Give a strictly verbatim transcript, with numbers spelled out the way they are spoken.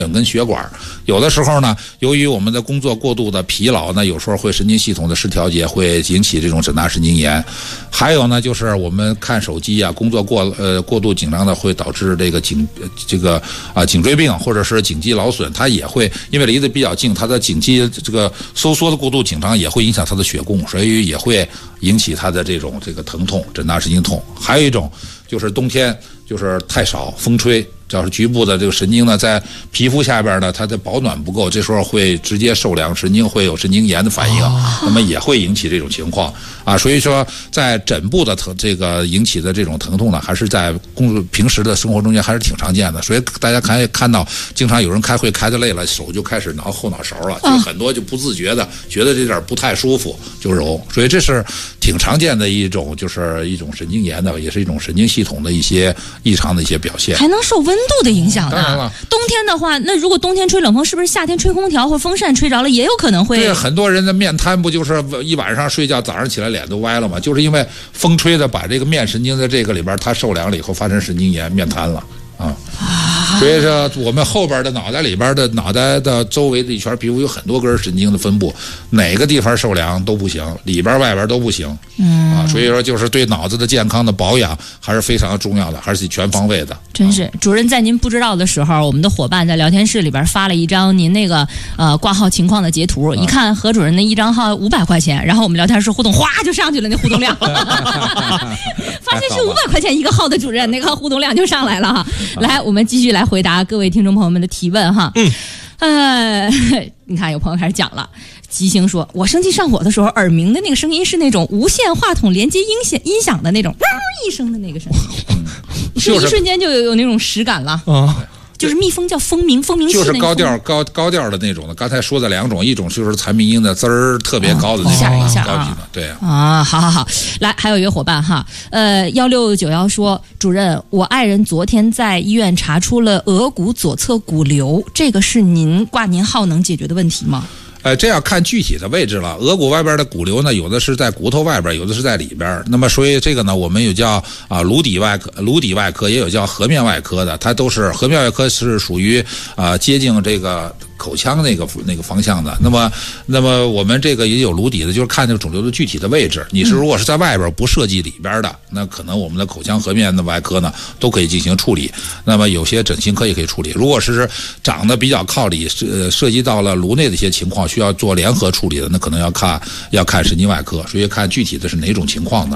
跟血管，有的时候呢，由于我们的工作过度的疲劳呢，有时候会神经系统的失调节，会引起这种枕纳神经炎。还有呢，就是我们看手机啊，工作过呃过度紧张的，会导致这个颈这个啊颈椎病或者是颈肌劳损，它也会因为离得比较近，它的颈肌这个收缩的过度紧张也会影响它的血供，所以也会引起它的这种这个疼痛，枕纳神经痛。还有一种就是冬天就是太少风吹。只要是局部的这个神经呢，在皮肤下边呢，它的保暖不够，这时候会直接受凉，神经会有神经炎的反应，哦、那么也会引起这种情况啊。所以说，在枕部的疼这个引起的这种疼痛呢，还是在工平时的生活中间还是挺常见的。所以大家可以看到，经常有人开会开得累了，手就开始挠后脑勺了，就很多就不自觉的觉得这点不太舒服就揉，所以这是挺常见的一种，就是一种神经炎的，也是一种神经系统的一些异常的一些表现， 还能受温度的影响呢。 当然了， 冬天的话，那如果冬天吹冷风，是不是夏天吹空调或风扇吹着了，也有可能会？ 对，很多人的面瘫不就是一晚上睡觉，早上起来脸都歪了吗？就是因为风吹的把这个面神经在这个里边，它受凉了以后发生神经炎，面瘫了啊。所以说，我们后边的脑袋里边的脑袋的周围的一圈皮肤有很多根神经的分布，哪个地方受凉都不行，里边外边都不行。嗯啊，所以说就是对脑子的健康的保养还是非常重要的，还是全方位的。 真是，啊、主任在您不知道的时候，我们的伙伴在聊天室里边发了一张您那个呃挂号情况的截图，啊、一看何主任那一张号五百块钱，然后我们聊天室互动哗就上去了，那互动量，发现是五百块钱一个号的主任，那个互动量就上来了哈。来，我们继续来回答各位听众朋友们的提问哈。嗯，呃，你看有朋友开始讲了，吉星说，我生气上火的时候，耳鸣的那个声音是那种无线话筒连接音响音响的那种汪一声的那个声音，嗯、是一瞬间就有有那种实感了啊。就是蜜蜂叫蜂鸣，蜂鸣器就是高调高高调的那种的。刚才说的两种，一种就是蝉鸣音的滋儿特别高的那种， 一下一下高级的，对啊。 啊，好好好，来，还有一个伙伴哈，呃，幺六九幺说，主任，我爱人昨天在医院查出了额骨左侧骨瘤，这个是您挂您号能解决的问题吗？ 呃，这要看具体的位置了。额骨外边的骨瘤呢，有的是在骨头外边，有的是在里边。那么，所以这个呢，我们有叫啊颅底外科、颅底外科，也有叫颌面外科的，它都是颌面外科是属于啊接近这个口腔那个那个方向的。那么，那么我们这个也有颅底的，就是看这个肿瘤的具体的位置。你是如果是在外边不涉及里边的，那可能我们的口腔颌面的外科呢都可以进行处理。那么有些整形科也可以处理。如果是长得比较靠里，涉涉及到了颅内的一些情况，需要做联合处理的，那可能要看要看神经外科，所以看具体的是哪种情况的。